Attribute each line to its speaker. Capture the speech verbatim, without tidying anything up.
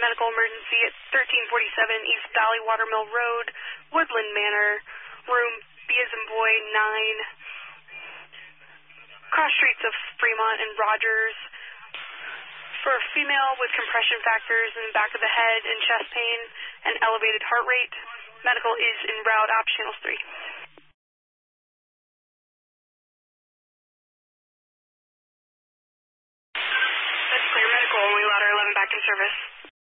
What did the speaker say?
Speaker 1: medical emergency at thirteen forty-seven East Valley Watermill Road, Woodland Manor, room B as in boy nine, cross streets of Fremont and Rogers. For a female with compression factors in the back of the head and chest pain and elevated heart rate, medical is en route op channels three. That's clear medical, only ladder eleven back in service.